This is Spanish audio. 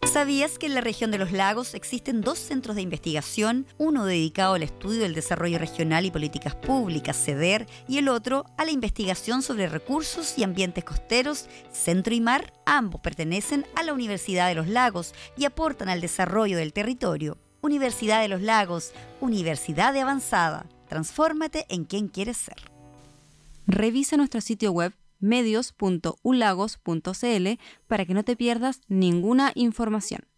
¿Sabías que en la región de los lagos existen 2 centros de investigación, uno dedicado al estudio del desarrollo regional y políticas públicas, CEDER, y el otro a la investigación sobre recursos y ambientes costeros, Centro y Mar? Ambos pertenecen a la Universidad de los Lagos y aportan al desarrollo del territorio. Universidad de los Lagos, universidad de avanzada. Transfórmate en quien quieres ser. Revisa nuestro sitio web medios.ulagos.cl para que no te pierdas ninguna información.